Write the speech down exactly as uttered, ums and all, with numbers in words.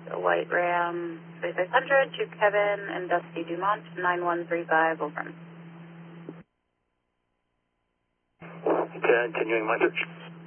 a white Ram thirty-six hundred to Kevin and Dusty Dumont, nine one three five, over. Okay, continuing my search.